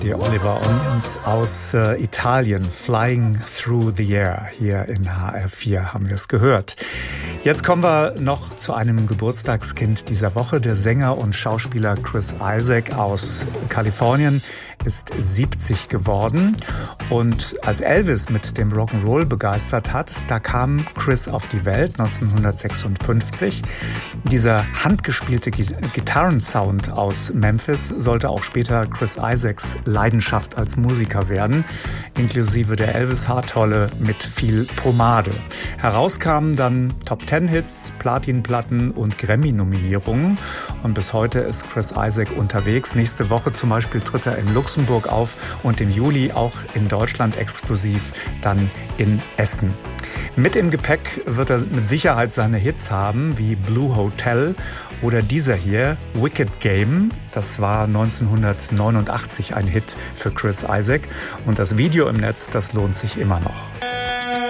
Die Oliver Onions aus Italien, Flying Through the Air. Hier in HR4 haben wir es gehört. Jetzt kommen wir noch zu einem Geburtstagskind dieser Woche. Der Sänger und Schauspieler Chris Isaak aus Kalifornien ist 70 geworden. Und als Elvis mit dem Rock'n'Roll begeistert hat, da kam Chris auf die Welt 1956. Dieser handgespielte Gitarrensound aus Memphis sollte auch später Chris Isaaks Leidenschaft als Musiker werden, inklusive der Elvis-Haartolle mit viel Pomade. Herauskamen dann Top-10-Hits, Platinplatten und Grammy-Nominierungen. Und bis heute ist Chris Isaak unterwegs. Nächste Woche zum Beispiel tritt er in Luxemburg auf und im Juli auch in Deutschland exklusiv dann in Essen. Mit im Gepäck wird er mit Sicherheit seine Hits haben, wie Blue Hotel oder dieser hier, Wicked Game. Das war 1989 ein Hit für Chris Isaak. Und das Video im Netz, das lohnt sich immer noch.